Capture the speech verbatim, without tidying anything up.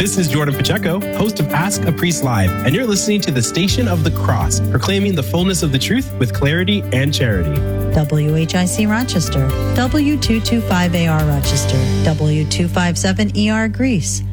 This is Jordan Pacheco, host of Ask a Priest Live, and you're listening to the Station of the Cross, proclaiming the fullness of the truth with clarity and charity. W H I C Rochester, W two twenty-five A R Rochester, W two fifty-seven E R Greece,